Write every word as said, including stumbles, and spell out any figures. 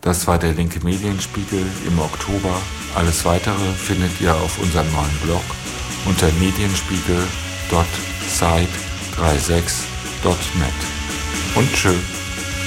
Das war der linke Medienspiegel im Oktober. Alles Weitere findet ihr auf unserem neuen Blog unter medienspiegel punkt site sechsunddreißig punkt net. Und tschö.